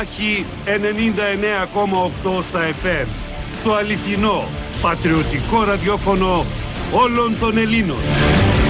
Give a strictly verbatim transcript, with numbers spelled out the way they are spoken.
Μάχη ενενήντα εννέα κόμμα οκτώ στα εφ εμ. Το αληθινό, πατριωτικό ραδιόφωνο όλων των Ελλήνων.